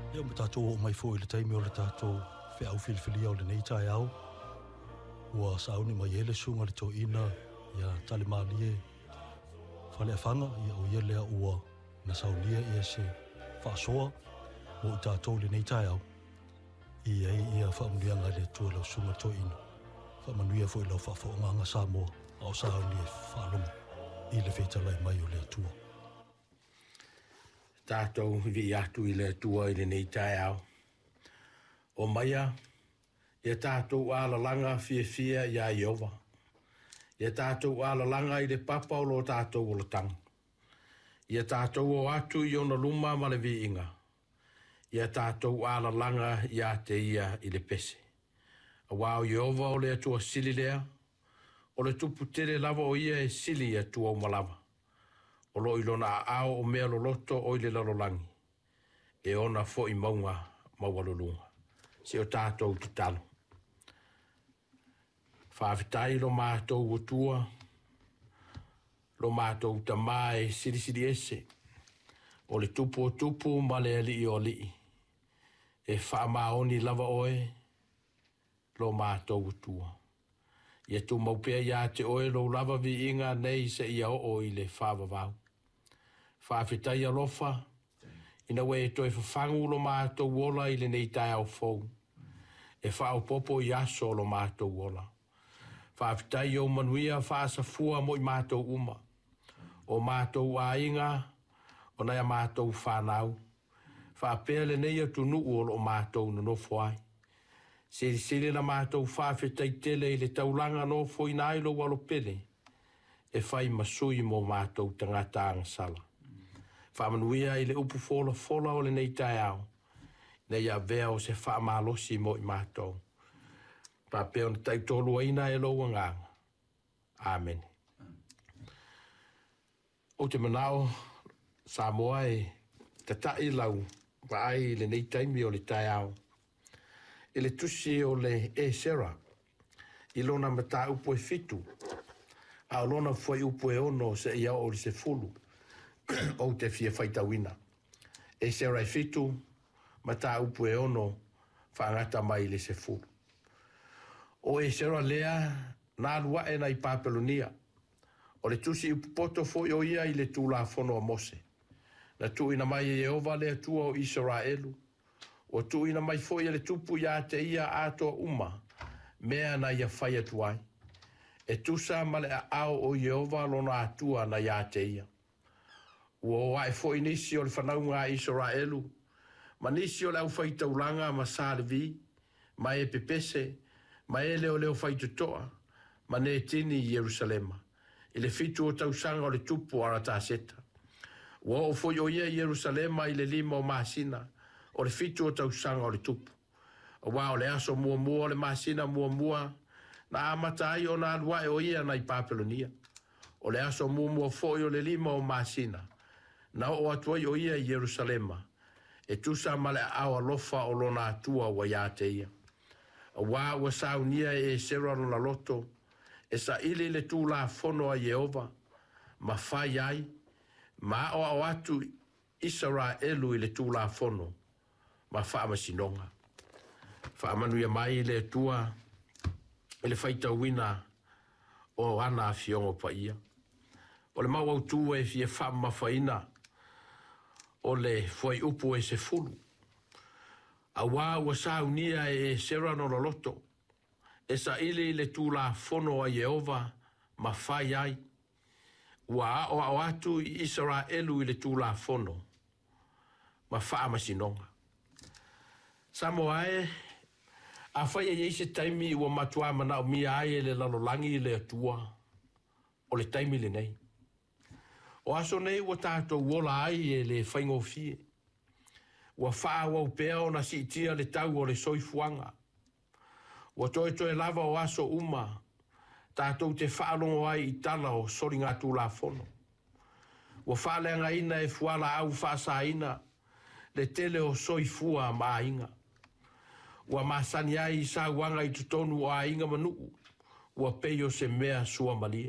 Leo matatou mai fo ile taimi o le tatou fe au filfilia o le nei tai au. Ua sauni mai ele sunga le toina ia tale malie. Fale afanga ia o ia lea ua na saunia ia se whaasoa mo i tatou le nei tai au. Ia whaamulianga le tua lau sunga toina. Whaamanuia fo i lau whaafonga Samoa au sauni e whaalonga i le whetalai mai o le tua. Tātou vi atu i le tua i le nei tai au. O maia, ia tātou ala langa fia ia Iova. Ia tātou ala langa i le papa o lo tātou o le tang. Ia tātou o atu i ona luma ma le vi inga. Ia tātou ala langa ia te ia i le pese. A wao Iova o le atua sili lea, o le tupu tere lava o ia e sili atua o malava. O lo ilona ao o mea loloto o ile lalolangi. E ona fo i maunga mawalolunga. Se o tātou te talo. Whaawitai lo mātou o tua. Lo mātou ta mai siri ese. O le tupu o tupu ma le ali o li. E whaamaoni lava oe. Lo mātou o tua. Ia tu maupea ia te oe lo lava vi inga nei se ia o i le whaavavau. Whaafetai alofa, ina we e toi whafangu lo mātou wola i le nei tai au fau. E whao popo i aso lo mātou wola. Whaafetai o manuia whaasafua mo i mātou uma. O mātou a inga, o nai a mātou whanau. Whaapea le nei atu nuu o lo mātou no foai. Siri na mātou whaafetai tele i le taulanga no foi nai lo walo pele. E whai masui mo mātou tangata sala. Whaamanuia i le upu fola o le nei tai au. Nei a vea o se whaamalosi mo i mātou. Pāpea on taitolu aina e lo wanganga. Amen. O te manao, Samoa e tatai lau vai le nei taimi o le tai au. E le tusi o le e sera. I lona mata upo e fitu. A lona foi upo e ono se ia o le se fulu. O te fia whaitawina. E sera e fitu, mata upo e ono, whaangata mai le se fulu. O e sera lea, nā lua e nai Papelonia. O le tusi upo poto foi o ia i le tūla fono a Mose. Na tu ina mai e Jehova lea tua o Israelu. O tu ina mai foi le tupu ia te ia ato uma, mea na ia whai atuai. E tusa male a ao o Jehova lona atua na ia te ia. Ua wae foi nisi o le whanaunga Israelu, ma nisi o le au whai taulanga ma Salevi, ma e pepese, ma e leo whai tutoa, ma ne tini i Jerusalema. I le fitu o tausanga o le tupu ara ta seta. Ua o foi o ia Jerusalema i le lima o Masina, o le fitu o tausanga o le tupu. O wao le aso mua le Masina mua, na amata ai o na alua e o ia na i Papelonia. O le aso mua foi o le lima o Masina. Na o atuai o ia i Jerusalema. E tusa male au alofa o lona atua wa ia te ia. O wao wa saunia e sera lona loto. E sa ili le tu la fono a Jehova. Ma fai ai. Ma o atu Israelu i le tu la fono. Ma whaama sinonga. Whaamanu ia mai le tua, le whaita wina o ana fiongo pa ia. O le mau au tua e fia whaama whaina, o le fwai upu e se fulu. A wā ua saunia e sera no loto, e sa ili le tu la fono a Jehova, ma whai ai. Ua o atu i Israelu i le tu la fono, ma whaama sinonga. Samoa e, a whai e eise taimi ua matua mana o mia ai e le lalolangi le atua, o le taimi le nei. O aso nei ua tātou wola ai e le whaingo fie. Ua whaa wau pēo na si itia le tau o le soifuanga. Ua toe lava o aso uma, tātou te whaalongo ai i tala o sori ngā tū la fono. Ua whaaleanga ina e fuala au whaasa ina, le tele o soifua ma inga. Ua masani ai sa wanga i tutonu o a inga manu, ua peyo se mea sua malie.